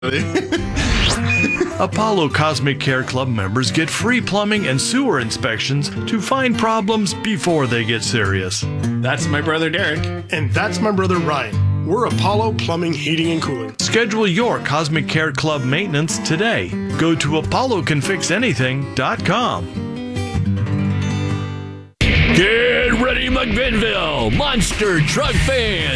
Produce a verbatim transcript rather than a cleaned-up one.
Apollo Cosmic Care Club members get free plumbing and sewer inspections to find problems before they get serious. That's my brother Derek. And that's my brother Ryan. We're Apollo Plumbing, Heating, and Cooling. Schedule your Cosmic Care Club maintenance today. Go to apollo can fix anything dot com. Get ready, McMinnville, Monster Truck fans.